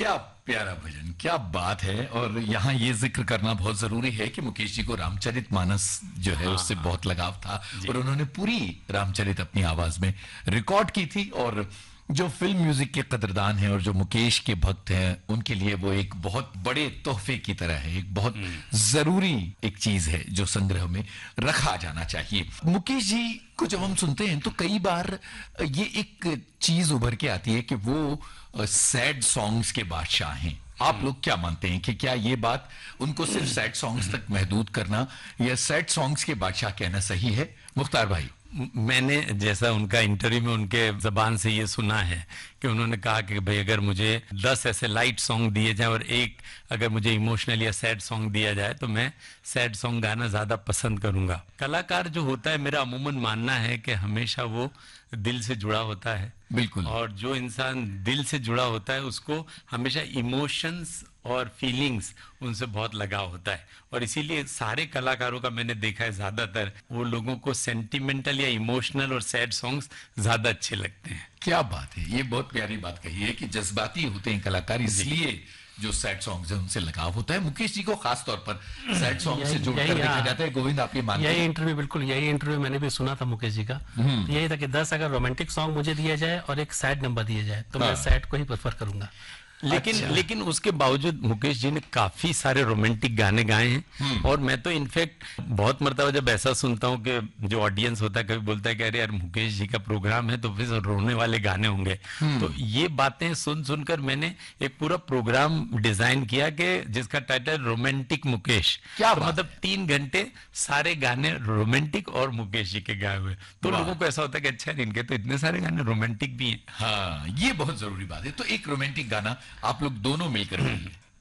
क्या प्यारा भजन, क्या बात है। और यहाँ ये जिक्र करना बहुत जरूरी है कि मुकेश जी को रामचरितमानस जो है उससे बहुत लगाव था और उन्होंने पूरी रामचरित अपनी आवाज में रिकॉर्ड की थी। और जो फिल्म म्यूजिक के कदरदान हैं और जो मुकेश के भक्त हैं उनके लिए वो एक बहुत बड़े तोहफे की तरह है, एक बहुत जरूरी एक चीज है जो संग्रह में रखा जाना चाहिए। मुकेश जी को जब हम सुनते हैं तो कई बार ये एक चीज उभर के आती है कि वो सैड सॉन्ग्स के बादशाह हैं। आप लोग क्या मानते हैं कि क्या ये बात उनको सिर्फ सैड सॉन्ग्स तक महदूद करना या सैड सॉन्ग्स के बादशाह कहना सही है? मुख्तार भाई, मैंने जैसा उनका इंटरव्यू में उनके जबान से ये सुना है कि उन्होंने कहा कि भाई अगर मुझे 10 ऐसे लाइट सॉन्ग दिए जाए और एक अगर मुझे इमोशनल या सैड सॉन्ग दिया जाए तो मैं सैड सॉन्ग गाना ज्यादा पसंद करूंगा। कलाकार जो होता है, मेरा अमूमन मानना है कि हमेशा वो दिल से जुड़ा होता है। बिल्कुल। और जो इंसान दिल से जुड़ा होता है उसको हमेशा इमोशंस और फीलिंग्स उनसे बहुत लगाव होता है। और इसीलिए सारे कलाकारों का मैंने देखा है ज्यादातर वो लोगों को सेंटिमेंटल या इमोशनल और सैड सॉन्ग्स ज्यादा अच्छे लगते हैं। क्या बात है, ये बहुत प्यारी बात कही है कि जज्बाती होते हैं कलाकार, इसलिए जो सैड सॉन्ग्स है उनसे लगाव होता है। मुकेश जी को खास तौर पर सैड सॉन्ग से जोड़कर देखा जाता है। गोविंद, आप ये मानते हैं? यही इंटरव्यू, बिल्कुल यही इंटरव्यू मैंने भी सुना था मुकेश जी का। तो यही था कि 10 अगर रोमांटिक सॉन्ग मुझे दिया जाए और एक सैड नंबर दिया जाए तो मैं सैड को ही प्रेफर करूंगा। लेकिन उसके बावजूद मुकेश जी ने काफी सारे रोमांटिक गाने गाए हैं। और मैं तो इनफैक्ट बहुत मरतबा जब ऐसा सुनता हूँ कि जो ऑडियंस होता है कभी बोलता है कि अरे यार मुकेश जी का प्रोग्राम है तो फिर रोने वाले गाने होंगे। तो ये बातें सुन सुनकर मैंने एक पूरा प्रोग्राम डिजाइन किया कि जिसका टाइटल रोमांटिक मुकेश। क्या तो मतलब 3 घंटे सारे गाने रोमांटिक और मुकेश जी के गाए हुए। तो लोगों को ऐसा होता है कि अच्छा इनके तो इतने सारे गाने रोमांटिक भी हैं। हाँ, ये बहुत जरूरी बात है। तो एक रोमांटिक गाना आप लोग दोनों मिलकर गाइए।